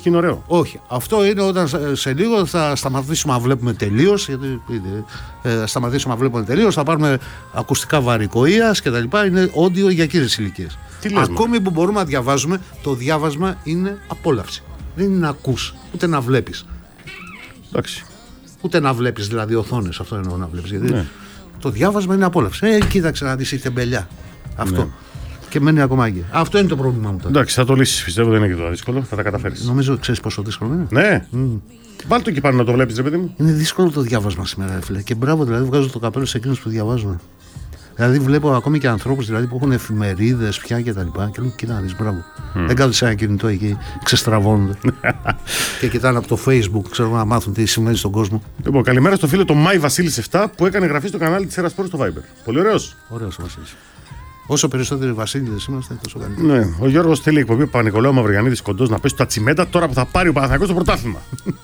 και είναι ωραίο. Όχι. Αυτό είναι όταν σε λίγο θα σταματήσουμε να βλέπουμε τελείως. Σταματήσουμε να βλέπουμε τελείως. Θα πάρουμε ακουστικά βαρικοΐας και τα λοιπά. Είναι όντιο για εκείνες τις ηλικίες. Ακόμη που μπορούμε να διαβάζουμε, το διάβασμα είναι απόλαυση. Δεν είναι να ακούς, ούτε να βλέπεις. Εντάξει. Ούτε να βλέπεις δηλαδή οθόνες. Αυτό εννοώ να βλέπεις. Γιατί το διάβασμα είναι απόλαυση. Κοίταξε να δεις η τεμπελιά. Αυτό. Ναι. Και μένει ακόμα εκεί. Αυτό είναι το πρόβλημά μου τώρα. Εντάξει, θα το λύσεις. Πιστεύω δεν είναι και το δύσκολο. Θα τα καταφέρεις. Νομίζω, ξέρεις πόσο δύσκολο είναι. Ναι. Βάλ' το εκεί πάνω να το βλέπεις, ρε παιδί μου. Είναι δύσκολο το διάβασμα σήμερα, φίλε. Και μπράβο, δηλαδή βγάζω το καπέλο σε εκείνους που διαβάζουν. Δηλαδή βλέπω ακόμη και ανθρώπους δηλαδή, που έχουν εφημερίδες πια και τα λοιπά. Και λέω: κοίτα να δεις, μπράβο. Δεν κάθονται σε ένα κινητό εκεί, ξεστραβώνονται. Και κοιτάνε από το Facebook, ξέρω να μάθουν τι συμβαίνει στον κόσμο. Λοιπόν, καλημέρα στο φίλο το Μάη Βασίλης 7 που έκανε εγγραφή στο κανάλι της Ερασπόρ στο Viber. Πολύ ωραίος. Ωραίος ο Βασίλης. Όσο περισσότεροι Βασίλειδες είμαστε, τόσο καλύτερο. Ναι, ο Γιώργος θέλει εκπομπή Παπα-Νικολάου Μαυρογιαννίδης κοντός να πέσει τα τσιμέντα τώρα που θα πάρει ο Παναθηναϊκός το πρωτάθλημα.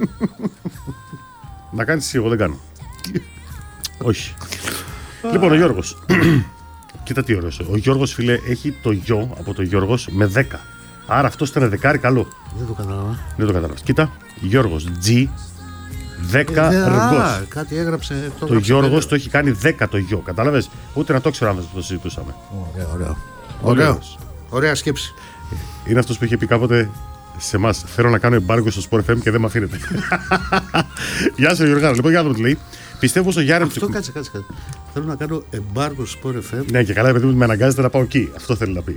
Να κάνεις εσύ, εγώ δεν κάνω. Όχι. Λοιπόν, ο Γιώργος. Κοίτα τι ωραίος. Ο Γιώργος, φίλε, έχει το γιο από το Γιώργος με 10. Άρα αυτό ήταν δεκάρι καλό. Δεν το κατάλαβα. Δεν το κατάλαβα. Κοίτα, Γιώργος G. 10 ργκός. Κάτι έγραψε. Το Γιώργος το έχει κάνει 10 το γιο. Κατάλαβες. Ούτε να το ξέρω αν δεν το συζητούσαμε. Ωραία σκέψη. Είναι αυτός που είχε πει κάποτε σε εμάς: θέλω να κάνω εμπάργκο στο Sport FM και δεν με αφήνετε. Γεια σου, Γιώργο. Λοιπόν, για να το λέει. Πιστεύω πως ο Γιάρεμτσουκ. Αυτό κάτσε. Θέλω να κάνω εμπάργκο στο Sport FM. Ναι, και καλά, παιδί μου, με αναγκάζεται να πάω εκεί. Αυτό θέλει να πει.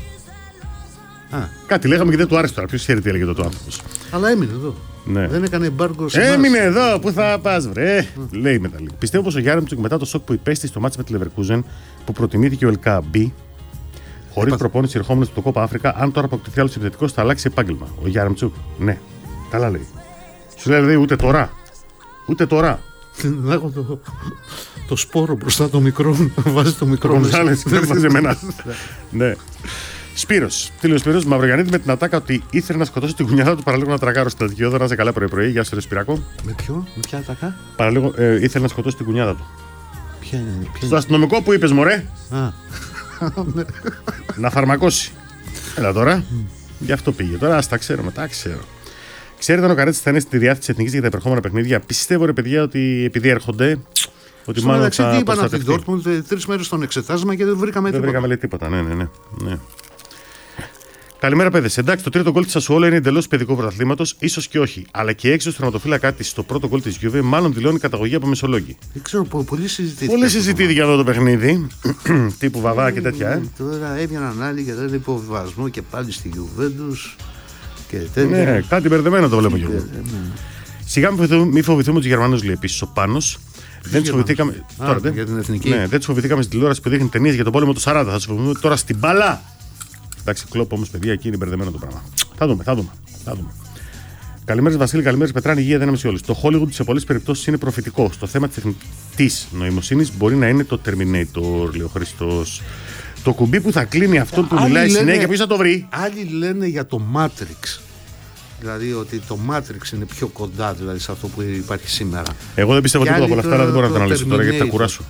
Κάτι λέγαμε και δεν του άρεσε τώρα. Ποιος ξέρει τι έλεγε το άνθρωπος. Αλλά έμεινε εδώ. Ναι. Δεν έκανε εμπάργκο σε έμεινε εδώ, πού θα πας, βρε. Λέει μετά λίγο. Πιστεύω πως ο Γιάρεμτσουκ μετά το σοκ που υπέστη στο μάτς με τη Leverkusen που προτιμήθηκε ο LKB, χωρίς προπόνηση ερχόμενος από το Κόπα Αφρικα, αν τώρα αποκτηθεί άλλος επιθετικός θα αλλάξει επάγγελμα. Ο Γιάρεμτσουκ, ναι. Καλά λέει. Σου λέει ούτε τώρα. Ούτε τώρα. Να έχω το σπόρο μπροστά το μικρό. Βάζει το μικρό. Δεν βάζει εμένα. Ναι. Σπύρος. Τι λέει ο Σπύρος? Μαυρογιαννίδη με την ατάκα ότι ήθελε να σκοτώσει τη γουνιάδα του παραλίγο να τρακάρω στα δικαιώδη. Να είσαι καλά πρωί-πρωί. Γεια σου, ρε Σπυράκο. Με ποιο? Με ποια ατάκα? Παραλίγο ήθελε να σκοτώσει τη γουνιάδα του. Ποια είναι? Στο αστυνομικό που είπες, μωρέ. Να φαρμακώσει. Έλα τώρα. Γι' αυτό πήγε. Τώρα ας τα ξέρουμε. Τα ξέρω. Ξέρετε αν ο Καρέτσης θα είναι στη διάθεση της Εθνικής για τα επερχόμενα παιχνίδια? Πιστεύω, ρε παιδιά, ότι επειδή έρχονται. Ότι μάλλον θα τι είπαν από την Dortmund, 3 μέρες τον εξετάζουμε και δεν βρήκαμε τίποτα. Δεν βρήκαμε τίποτα. Ναι. Καλημέρα, παιδες. Εντάξει, το τρίτο γκολ της Σασουόλα είναι εντελώς παιδικού πρωταθλήματος, ίσως και όχι. Αλλά και έξω στο τερματοφύλακα της στο πρώτο γκολ της Γιούβε, μάλλον δηλώνει καταγωγή από Μεσολόγγι. Δεν ξέρω, πολύ συζητήθηκε. Πολύ συζητήθηκε αυτό το παιχνίδι. Τύπου Βαβά και τέτοια. Τώρα έβγαιναν άλλοι και δεν υποβιβασμό και πάλι στη Γιουβέντους και τέτοια. Ναι, κάτι μπερδεμένο το βλέπω κι εγώ. Σιγά μην φοβηθούμε τους Γερμανούς, λέει επίσης ο Πάνος. Δεν τους φοβηθήκαμε. Για την εθνική. Ναι, δεν τους φοβηθήκαμε στην τηλεόραση που δείχνει ταινίες για τον πόλεμο του 40. Θα τους φοβηθούμε τώρα στην μπάλα. Εντάξει, Κλόπ όμως, παιδιά, εκεί είναι μπερδεμένο το πράγμα. Θα δούμε. Καλημέρες Βασίλη, καλημέρες Πετράνη, υγεία, δεν είμαι σε όλους. Το Hollywood σε πολλές περιπτώσεις είναι προφητικό. Στο θέμα της τεχνητής νοημοσύνης μπορεί να είναι το Terminator, λέει ο Χριστός. Το κουμπί που θα κλείνει αυτό που μιλάει συνέχεια, ποιος θα το βρει? Άλλοι λένε για το Matrix. Δηλαδή ότι το Matrix είναι πιο κοντά δηλαδή, σε αυτό που υπάρχει σήμερα. Εγώ δεν πιστεύω τίποτα από όλα αυτά, αλλά δεν μπορώ να τα αναλύσω τώρα γιατί θα κουράσω.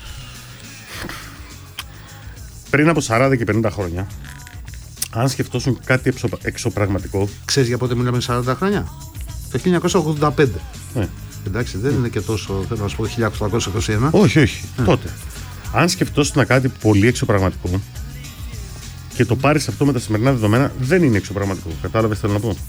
Πριν από 40 και 50 χρόνια, αν σκεφτόσουν κάτι εξωπραγματικό. Ξέρεις για πότε μιλάμε 40 χρόνια? Το 1985. Εντάξει, δεν είναι και τόσο, θέλω να σου πω, 1821. Όχι. Τότε. Αν σκεφτόσουν κάτι πολύ εξωπραγματικό και το πάρεις αυτό με τα σημερινά δεδομένα, δεν είναι εξωπραγματικό. Κατάλαβες τι θέλω να πω?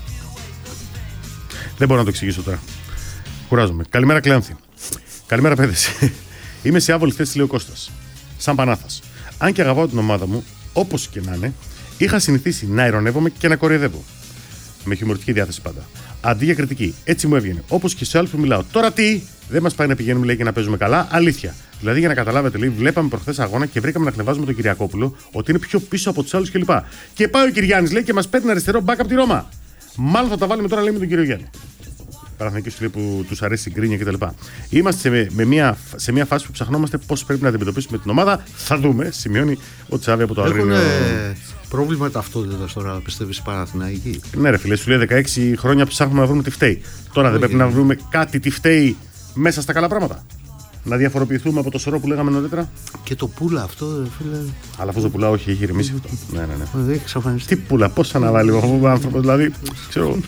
Δεν μπορώ να το εξηγήσω τώρα. Κουράζομαι. Καλημέρα, Κλεάνθη. Καλημέρα, παιδες. Είμαι σε άβολη θέση, λέει ο Κώστας. Σαν Πανάθας. Αν και αγαπάω την ομάδα μου, όπως και να είναι, είχα συνηθίσει να ειρωνεύομαι και να κοροϊδεύω. Με χιουμοριστική διάθεση πάντα. Αντί για κριτική. Έτσι μου έβγαινε. Όπως και σε άλλους που μιλάω. Τώρα τι! Δεν μας πάει να πηγαίνουμε, λέει, και να παίζουμε καλά. Αλήθεια. Δηλαδή, για να καταλάβετε, λέει, βλέπαμε προχθές αγώνα και βρήκαμε να χλεβάζουμε τον Κυριακόπουλο ότι είναι πιο πίσω από τους άλλους κλπ. Και πάει ο Κυριάννης, λέει, και μας παίρνει αριστερό μπακ από τη Ρώμα. Μάλλον θα τα βάλουμε τώρα, λέει, με τον κύριο Γιάννη. Παραθυνικοί σου, λέει, που τους αρέσει η γκρίνια κτλ. Είμαστε σε μια φάση που ψαχνόμαστε πώς πρέπει να αντιμετωπίσουμε την ομάδα. Θα δούμε, σημειώνει ο Τσάβη από το Αγρίνιο. Πρόβλημα ταυτότητας τώρα, πιστεύεις, Παναθηναϊκή? Ναι, ρε φίλε, σου λέει 16 χρόνια ψάχνουμε να βρούμε τι φταίει. Τώρα δεν πρέπει να βρούμε κάτι τι φταίει μέσα στα καλά πράγματα? Να διαφοροποιηθούμε από το σωρό που λέγαμε νωρίτερα. Και το πουλα αυτό, φίλε. Αλλά αυτό το πουλα, όχι, έχει ηρεμήσει αυτό. Ναι. Δεν έχει εξαφανιστεί. Τι πουλα, πώς αναβάλει ο άνθρωπος, δηλαδή. Ξέρω.